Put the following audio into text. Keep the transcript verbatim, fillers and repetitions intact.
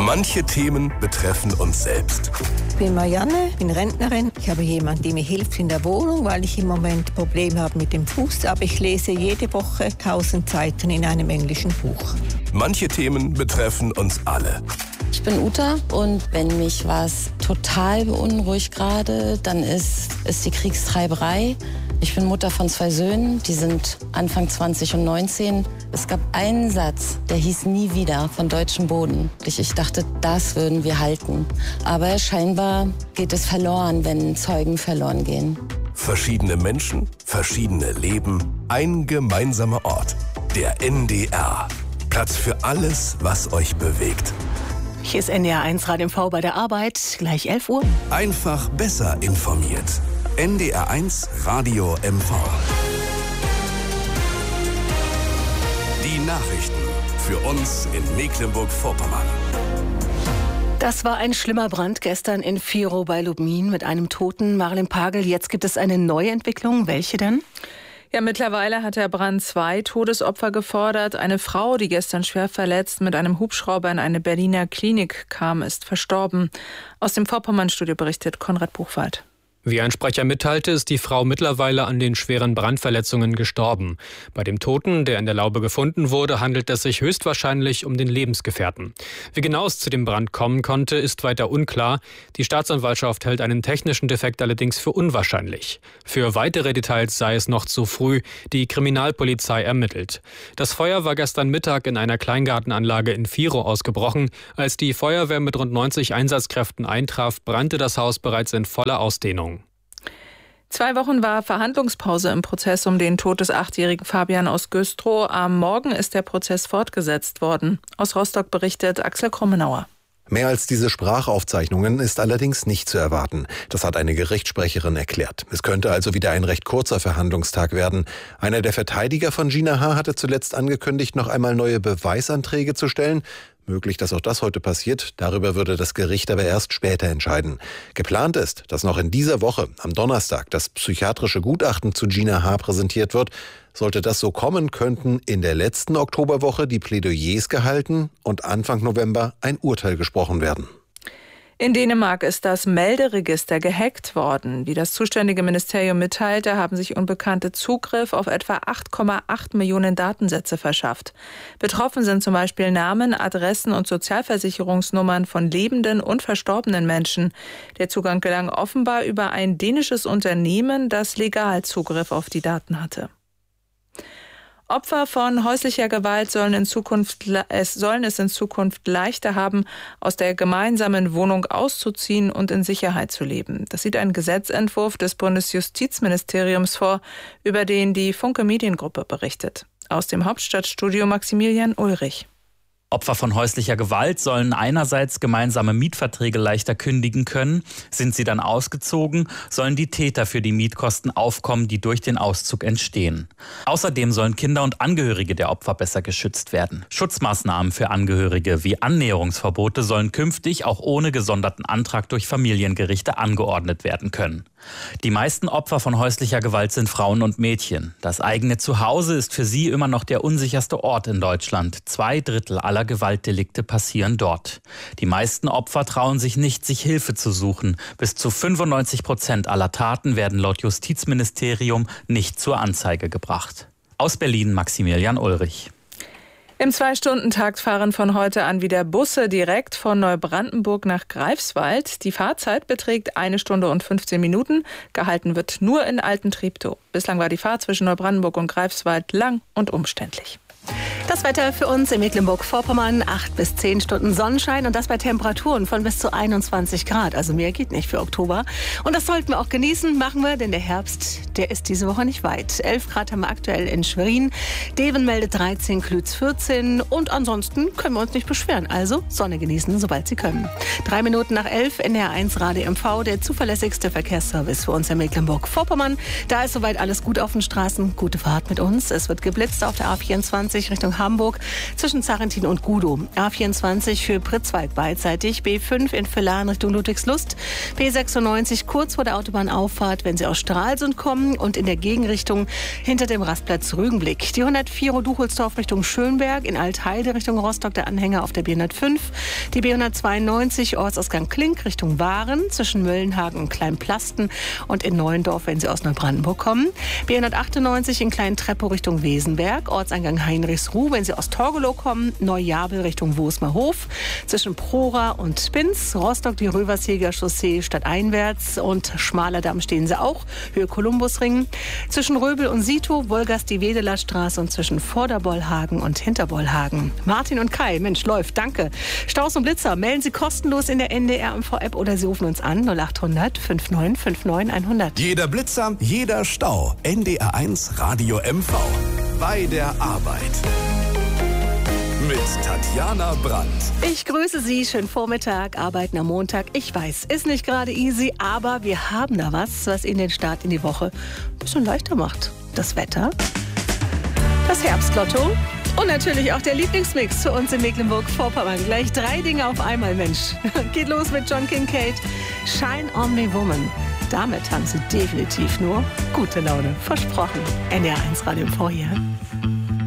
Manche Themen betreffen uns selbst. Ich bin Marianne, bin Rentnerin. Ich habe jemanden, der mir hilft in der Wohnung, weil ich im Moment Probleme habe mit dem Fuß. Aber ich lese jede Woche tausend Seiten in einem englischen Buch. Manche Themen betreffen uns alle. Ich bin Uta und wenn mich was total beunruhigt gerade, dann ist es die Kriegstreiberei. Ich bin Mutter von zwei Söhnen, die sind Anfang zwanzig und neunzehn. Es gab einen Satz, der hieß nie wieder von deutschem Boden. Ich dachte, das würden wir halten. Aber scheinbar geht es verloren, wenn Zeugen verloren gehen. Verschiedene Menschen, verschiedene Leben, ein gemeinsamer Ort. Der N D R. Platz für alles, was euch bewegt. Hier ist N D R eins Radio M V bei der Arbeit, gleich elf Uhr. Einfach besser informiert. N D R eins Radio M V. Die Nachrichten für uns in Mecklenburg-Vorpommern. Das war ein schlimmer Brand gestern in Vierow bei Lubmin mit einem Toten. Marlin Pagel, jetzt gibt es eine neue Entwicklung. Welche denn? Ja, mittlerweile hat der Brand zwei Todesopfer gefordert. Eine Frau, die gestern schwer verletzt mit einem Hubschrauber in eine Berliner Klinik kam, ist verstorben. Aus dem Vorpommern-Studio berichtet Konrad Buchwald. Wie ein Sprecher mitteilte, ist die Frau mittlerweile an den schweren Brandverletzungen gestorben. Bei dem Toten, der in der Laube gefunden wurde, handelt es sich höchstwahrscheinlich um den Lebensgefährten. Wie genau es zu dem Brand kommen konnte, ist weiter unklar. Die Staatsanwaltschaft hält einen technischen Defekt allerdings für unwahrscheinlich. Für weitere Details sei es noch zu früh. Die Kriminalpolizei ermittelt. Das Feuer war gestern Mittag in einer Kleingartenanlage in Vierow ausgebrochen. Als die Feuerwehr mit rund neunzig Einsatzkräften eintraf, brannte das Haus bereits in voller Ausdehnung. Zwei Wochen war Verhandlungspause im Prozess um den Tod des achtjährigen Fabian aus Güstrow. Am Morgen ist der Prozess fortgesetzt worden. Aus Rostock berichtet Axel Krummenauer. Mehr als diese Sprachaufzeichnungen ist allerdings nicht zu erwarten. Das hat eine Gerichtssprecherin erklärt. Es könnte also wieder ein recht kurzer Verhandlungstag werden. Einer der Verteidiger von Gina H. hatte zuletzt angekündigt, noch einmal neue Beweisanträge zu stellen. Möglich, dass auch das heute passiert. Darüber würde das Gericht aber erst später entscheiden. Geplant ist, dass noch in dieser Woche, am Donnerstag, das psychiatrische Gutachten zu Gina H. präsentiert wird. Sollte das so kommen, könnten in der letzten Oktoberwoche die Plädoyers gehalten und Anfang November ein Urteil gesprochen werden. In Dänemark ist das Melderegister gehackt worden. Wie das zuständige Ministerium mitteilte, haben sich Unbekannte Zugriff auf etwa acht Komma acht Millionen Datensätze verschafft. Betroffen sind zum Beispiel Namen, Adressen und Sozialversicherungsnummern von lebenden und verstorbenen Menschen. Der Zugang gelang offenbar über ein dänisches Unternehmen, das legal Zugriff auf die Daten hatte. Opfer von häuslicher Gewalt sollen, in Zukunft, es sollen es in Zukunft leichter haben, aus der gemeinsamen Wohnung auszuziehen und in Sicherheit zu leben. Das sieht ein Gesetzentwurf des Bundesjustizministeriums vor, über den die Funke Mediengruppe berichtet. Aus dem Hauptstadtstudio Maximilian Ulrich. Opfer von häuslicher Gewalt sollen einerseits gemeinsame Mietverträge leichter kündigen können. Sind sie dann ausgezogen, sollen die Täter für die Mietkosten aufkommen, die durch den Auszug entstehen. Außerdem sollen Kinder und Angehörige der Opfer besser geschützt werden. Schutzmaßnahmen für Angehörige wie Annäherungsverbote sollen künftig auch ohne gesonderten Antrag durch Familiengerichte angeordnet werden können. Die meisten Opfer von häuslicher Gewalt sind Frauen und Mädchen. Das eigene Zuhause ist für sie immer noch der unsicherste Ort in Deutschland. Zwei Drittel aller Gewaltdelikte passieren dort. Die meisten Opfer trauen sich nicht, sich Hilfe zu suchen. Bis zu fünfundneunzig Prozent aller Taten werden laut Justizministerium nicht zur Anzeige gebracht. Aus Berlin Maximilian Ulrich. Im Zwei-Stunden-Takt fahren von heute an wieder Busse direkt von Neubrandenburg nach Greifswald. Die Fahrzeit beträgt eine Stunde und fünfzehn Minuten. Gehalten wird nur in Alten-Treptow. Bislang war die Fahrt zwischen Neubrandenburg und Greifswald lang und umständlich. Das Wetter für uns in Mecklenburg-Vorpommern, acht bis zehn Stunden Sonnenschein und das bei Temperaturen von bis zu einundzwanzig Grad. Also mehr geht nicht für Oktober. Und das sollten wir auch genießen, machen wir, denn der Herbst, der ist diese Woche nicht weit. elf Grad haben wir aktuell in Schwerin, Deven meldet dreizehn, Klütz vierzehn und ansonsten können wir uns nicht beschweren. Also Sonne genießen, sobald Sie können. Drei Minuten nach elf, N D R eins Radio M V, der zuverlässigste Verkehrsservice für uns in Mecklenburg-Vorpommern. Da ist soweit alles gut auf den Straßen, gute Fahrt mit uns. Es wird geblitzt auf der A vierundzwanzig. neunzig Richtung Hamburg zwischen Zarentin und Gudow. A vierundzwanzig für Pritzwalk beidseitig. B fünf in Villaren Richtung Ludwigslust. B sechsundneunzig kurz vor der Autobahnauffahrt, wenn Sie aus Stralsund kommen und in der Gegenrichtung hinter dem Rastplatz Rügenblick. Die hundertvier Duchelsdorf Richtung Schönberg, in Altheide Richtung Rostock der Anhänger auf der B hundertfünf. Die B hundertzweiundneunzig Ortsausgang Klink Richtung Waren zwischen Möllenhagen und Kleinplasten und in Neuendorf, wenn Sie aus Neubrandenburg kommen. B hundertachtundneunzig in Kleintrepo Richtung Wesenberg, Ortseingang Heinrichsruh, wenn Sie aus Torgelow kommen. Neujabel Richtung Wosmerhof zwischen Prora und Spins. Rostock die Röversjäger Chaussee stadteinwärts und Schmalerdamm stehen Sie auch, Höhe Kolumbusring. Zwischen Röbel und Sito, Wolgast die Wedeler Straße und zwischen Vorderbollhagen und Hinterbollhagen. Martin und Kai, Mensch, läuft, danke. Staus und Blitzer, melden Sie kostenlos in der N D R M V-App oder Sie rufen uns an null achthundert neunundfünfzig neunundfünfzig hundert. Jeder Blitzer, jeder Stau. N D R eins Radio M V. Bei der Arbeit. Mit Tatjana Brandt. Ich grüße Sie, schönen Vormittag, arbeiten am Montag. Ich weiß, ist nicht gerade easy, aber wir haben da was, was Ihnen den Start in die Woche ein bisschen leichter macht. Das Wetter, das Herbstlotto und natürlich auch der Lieblingsmix für uns in Mecklenburg-Vorpommern. Gleich drei Dinge auf einmal, Mensch. Geht los mit John Kincade, Shine on Me Woman. Damit haben Sie definitiv nur gute Laune. Versprochen. N D R eins Radio M V hier.